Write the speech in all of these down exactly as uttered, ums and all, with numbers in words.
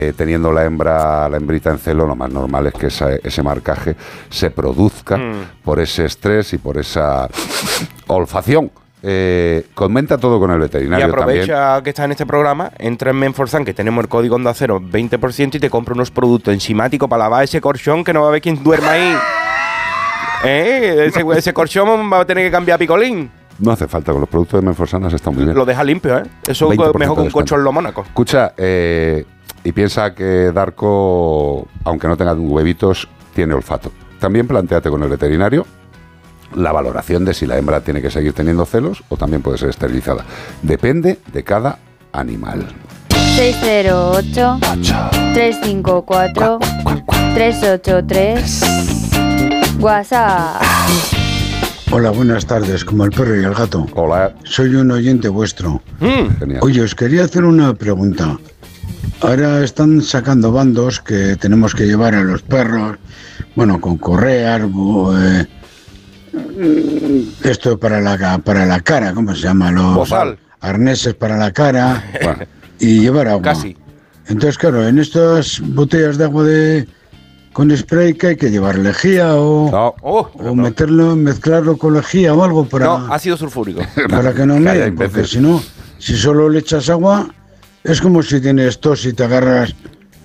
eh, teniendo la hembra, la hembrita en celo, lo más normal es que esa, ese marcaje se produzca mm. por ese estrés y por esa olfacción. Eh, comenta todo con el veterinario. Y aprovecha también. que estás en este programa, entra en Menforsan, que tenemos el código Onda Cero veinte por ciento y te compra unos productos enzimáticos para lavar ese colchón que no va a haber quien duerma ahí. ¿Eh? Ese, ese colchón va a tener que cambiar a picolín. No hace falta, con los productos de Menforsan está muy bien. Lo deja limpio, ¿eh? Eso es mejor que un colchón lo Mónaco. Escucha, eh, y piensa que Darko, aunque no tenga huevitos, tiene olfato. También plantéate con el veterinario la valoración de si la hembra tiene que seguir teniendo celos o también puede ser esterilizada. Depende de cada animal. seis cero ocho, tres cinco cuatro, tres ocho tres WhatsApp. Hola, buenas tardes, como el perro y el gato. Hola. Soy un oyente vuestro. Mm. Genial. Oye, os quería hacer una pregunta. Ahora están sacando bandos que tenemos que llevar a los perros, bueno, con correas, eh, esto para la para la cara, ¿cómo se llama? Los Bozal. Arneses para la cara y llevar agua. Casi. Entonces, claro, en estas botellas de agua de con spray que hay que llevar lejía o, no. oh, o no. meterlo, mezclarlo con lejía o algo para no, ácido sulfúrico. Para que no me, porque si no, si solo le echas agua, es como si tienes tos y te agarras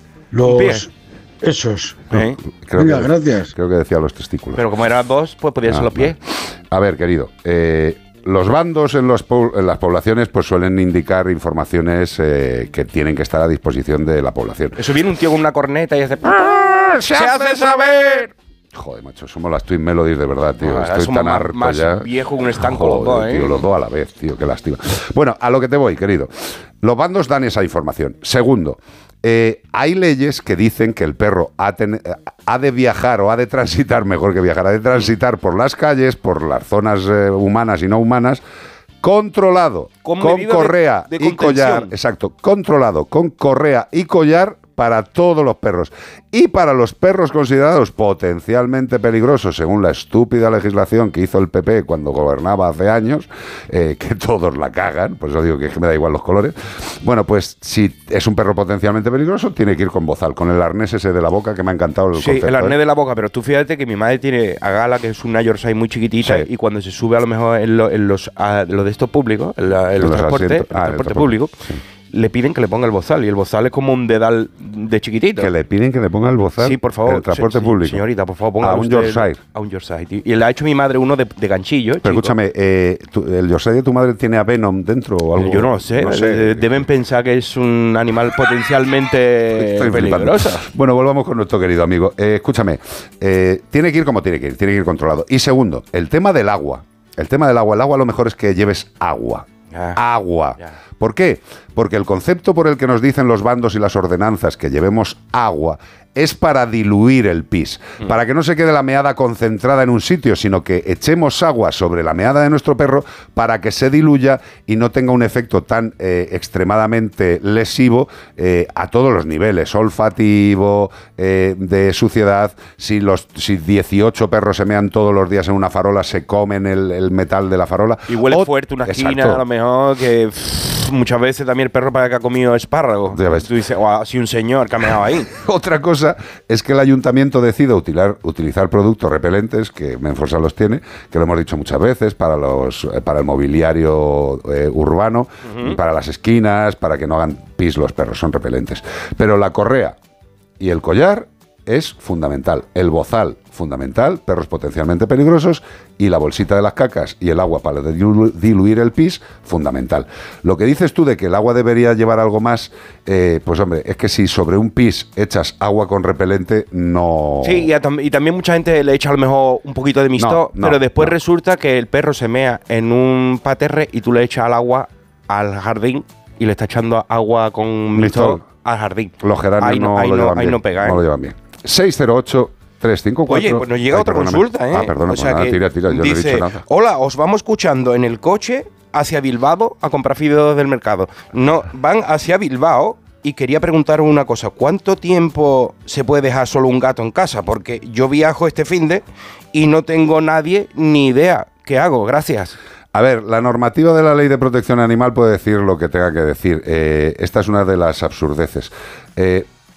los esos. ¿Eh? Creo Venga, que, gracias. Creo que decía los testículos. Pero como eran dos, pues podían ser los pies. A ver, querido, eh, los bandos en, los po- en las poblaciones pues suelen indicar informaciones eh, que tienen que estar a disposición de la población. Eso viene un tío con una corneta y hace... ¡Se hace saber! Joder, macho, somos las Twin Melodies de verdad, tío. Ah, Estoy tan más, harto más ya. Viejo que un estanco, Joder, los dos, ¿eh? Tío, los dos a la vez, tío, qué lástima. Bueno, a lo que te voy, querido. Los bandos dan esa información. Segundo, eh, hay leyes que dicen que el perro ha, ten, ha de viajar o ha de transitar, mejor que viajar, ha de transitar por las calles, por las zonas eh, humanas y no humanas, controlado, con, con correa de, de y collar. Exacto, controlado, con correa y collar para todos los perros. Y para los perros considerados potencialmente peligrosos, según la estúpida legislación que hizo el P P cuando gobernaba hace años, eh, que todos la cagan, por eso digo que me da igual los colores, bueno, pues si es un perro potencialmente peligroso, tiene que ir con bozal, con el arnés ese de la boca, que me ha encantado el sí, concepto. Sí, el arnés ¿eh? de la boca, pero tú fíjate que mi madre tiene a Gala, que es una Yorkshire muy chiquitita, sí. Y cuando se sube a lo mejor en, lo, en los a, lo de estos públicos, en, la, en los, los transportes, asientos, ah, el transporte público, sí. Le piden que le ponga el bozal, y el bozal es como un dedal de chiquitito. ¿Que le piden que le ponga el bozal? Sí, por favor. En el transporte sí, público. Señorita, por favor, ponga a un Yorkshire. A un Yorkshire, tío. Y le ha hecho mi madre uno de, de ganchillo. Pero chico. Escúchame, eh, tu, ¿el Yorkshire de tu madre tiene a Venom dentro o algo? Yo no lo sé. No sé. Deben pensar que es un animal potencialmente peligroso. Bueno, volvamos con nuestro querido amigo. Eh, escúchame, eh, tiene que ir como tiene que ir, tiene que ir controlado. Y segundo, el tema del agua. El tema del agua. El agua lo mejor es que lleves agua. Ah, agua. Ya. ¿Por qué? Porque el concepto por el que nos dicen los bandos y las ordenanzas que llevemos agua es para diluir el pis, mm. para que no se quede la meada concentrada en un sitio, sino que echemos agua sobre la meada de nuestro perro para que se diluya y no tenga un efecto tan eh, extremadamente lesivo eh, a todos los niveles, olfativo, eh, de suciedad. Si los si dieciocho perros se mean todos los días en una farola, se comen el, el metal de la farola. Y huele o, fuerte una esquina, exacto. A lo mejor que pff, muchas veces también el perro para que ha comido espárrago. Tú dices, o así un señor que ha meado ahí. Otra cosa es que el ayuntamiento decida utilizar, utilizar productos repelentes, que Menforsan los tiene, que lo hemos dicho muchas veces, para los para el mobiliario eh, urbano, uh-huh. para las esquinas, para que no hagan pis los perros, son repelentes. Pero la correa y el collar es fundamental. El bozal, fundamental, perros potencialmente peligrosos, y la bolsita de las cacas y el agua para dilu- diluir el pis, fundamental. Lo que dices tú de que el agua debería llevar algo más, eh, pues hombre, es que si sobre un pis echas agua con repelente, no... Sí, y, a, y también mucha gente le echa a lo mejor un poquito de mistol, no, no, pero después no. resulta que el perro se mea en un paterre y tú le echas al agua al jardín y le estás echando agua con mistol al jardín. Los geranios ahí no, no, ahí lo no, llevan ahí bien, no pega, ¿eh? No lo llevan bien. seis cero ocho, tres cinco cuatro. Oye, pues nos llega Ay, otra perdóname. consulta, ¿eh? Ah, perdona, o sea pues nada, tira, tira, yo dice, no he dicho nada. Hola, os vamos escuchando en el coche hacia Bilbao a comprar fideos del mercado. No, van hacia Bilbao y quería preguntaros una cosa. ¿Cuánto tiempo se puede dejar solo un gato en casa? Porque yo viajo este finde y no tengo nadie ni idea. ¿Qué hago? Gracias. A ver, la normativa de la Ley de Protección Animal puede decir lo que tenga que decir. Eh, esta es una de las absurdeces. Eh,